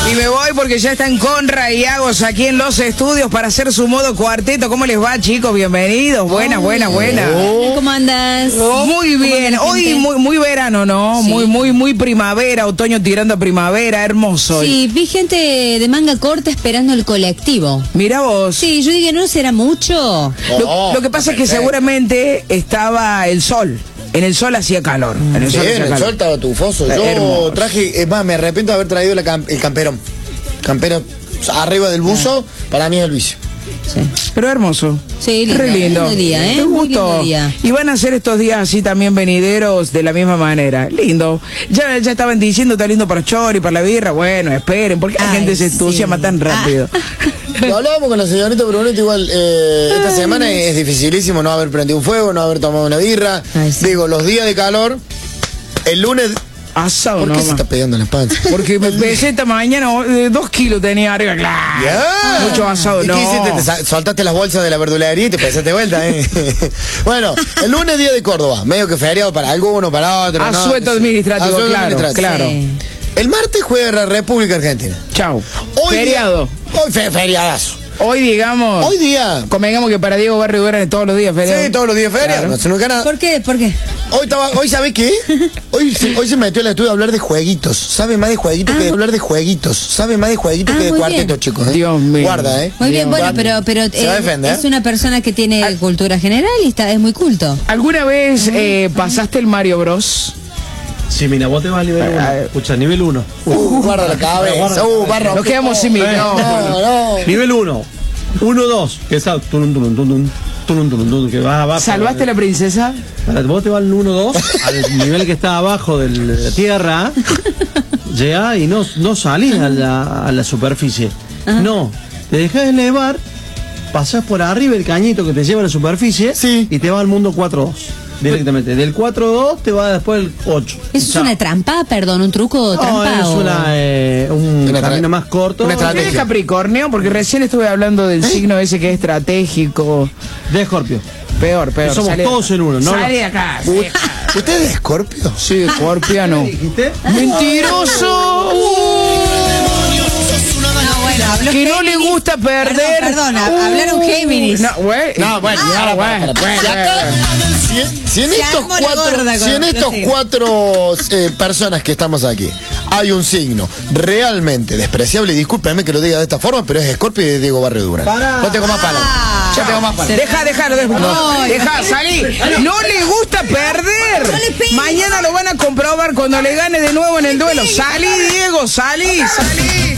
Y me voy porque ya están Conra y Agos aquí en los estudios para hacer su modo cuarteto. ¿Cómo les va, chicos? Bienvenidos. Buena. ¿Cómo andas? Muy bien. Hoy muy verano, ¿no? Sí. Muy primavera, otoño tirando a primavera, hermoso. Sí, vi gente de manga corta esperando el colectivo. Mirá vos. Sí, yo dije, ¿no será mucho? Lo que pasa es que seguramente estaba el sol. En el sol hacía calor. En el sol estaba tufoso. Yo hermoso. Traje, es más, me arrepiento de haber traído el camperón. Campero arriba del buzo, para mí es el vicio. Sí. Pero hermoso. Sí, lindo, re lindo. Lindo día, ¿eh? Me gustó. Y van a ser estos días así también venideros de la misma manera. Lindo. Ya estaban diciendo, está lindo para Chori, para la birra. Bueno, esperen, porque la gente se entusiasma tan rápido. Lo hablábamos con la señorita Brunetto igual, esta semana es dificilísimo no haber prendido un fuego, no haber tomado una birra. Digo, los días de calor, el lunes... Asado, ¿por qué se está pegando en la espalda? Porque me pesé esta mañana, 2 kilos tenía arriba, claro. Yeah. Mucho asado, ¿Y qué hiciste? Te soltaste las bolsas de la verdulería y te pesaste de vuelta, Bueno, el lunes día de Córdoba, medio que feriado para alguno, para otro. Asueto administrativo, claro. Sí. El martes juega la República Argentina. Chau. Hoy feriado. Hoy feriadazo. Hoy digamos. Hoy día. Convengamos que para Diego Barrio duran todos los días feriados. Sí, todos los días feriados. Claro. No se nos gana. ¿Por qué? Hoy ¿sabe qué? Hoy se metió al estudio a hablar de jueguitos. Sabe más de jueguitos que de hablar de jueguitos. Sabe más de jueguitos que de cuartetos, chicos. Dios mío. Guarda, Muy bien, bueno, pero se va a defender. Es una persona que tiene cultura general y es muy culto. ¿Alguna vez pasaste el Mario Bros? Sí, mira, vos te vas a nivel 1. Escucha, nivel 1. Guarda la cabeza. Barra. Nos quedamos sin micrófono. No. Nivel 1. 1-2. Que está. Que va. ¿Salvaste a la princesa? Vos te vas al 1-2, al nivel que está abajo de la tierra. Llega y no salís a la superficie. Ajá. No, te dejas elevar, pasás por arriba el cañito que te lleva a la superficie, sí, y te va al mundo 4-2. Directamente, del 4-2 te va después el 8. ¿Eso es una trampa, perdón, un truco trampa? No, es un camino más corto. ¿Una estrategia? ¿Es Capricornio? Porque recién estuve hablando del signo ese que es estratégico. De Escorpio. Peor. Somos todos en uno, ¿no? Sale de acá. ¿Usted es de Escorpio? Sí, de escorpiano. ¿Qué dijiste? ¡Mentiroso! Que no le gusta perder. Perdón, hablaron Géminis. Bueno. Si en estos cuatro personas que estamos aquí hay un signo realmente despreciable, y discúlpenme que lo diga de esta forma, pero es Escorpio y Diego Barrio Durán. No tengo más palabras. Ya tengo más palabras. Deja, salí. No le gusta perder. Mañana lo van a comprobar cuando le gane de nuevo en el duelo. Salí, Diego, salí.